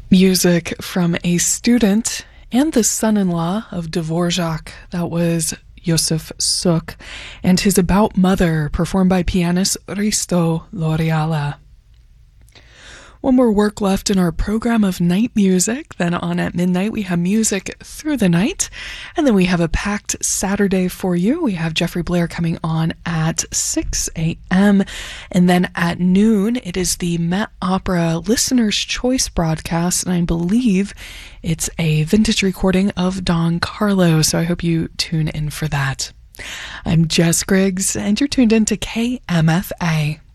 Music from a student and the son-in-law of Dvorak. That was Yosef Suk, and his About Mother, performed by pianist Risto Loriala. One more work left in our program of night music. Then on at midnight, we have music through the night. And then we have a packed Saturday for you. We have Jeffrey Blair coming on at 6 a.m. And then at noon, it is the Met Opera Listener's Choice broadcast. And I believe it's a vintage recording of Don Carlo. So I hope you tune in for that. I'm Jess Griggs, and you're tuned in to KMFA.